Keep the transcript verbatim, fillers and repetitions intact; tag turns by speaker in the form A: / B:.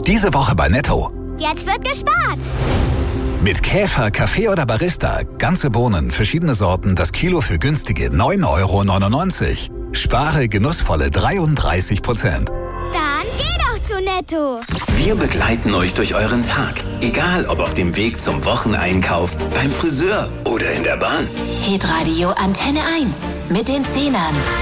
A: Diese Woche bei Netto.
B: Jetzt wird gespart.
A: Mit Käfer, Kaffee oder Barista. Ganze Bohnen, verschiedene Sorten, das Kilo für günstige neun Euro neunundneunzig. Spare genussvolle dreiunddreißig Prozent.
B: Dann geh doch zu Netto.
C: Wir begleiten euch durch euren Tag. Egal, ob auf dem Weg zum Wocheneinkauf, beim Friseur oder in der Bahn.
D: Hitradio Antenne eins mit den Zehnern.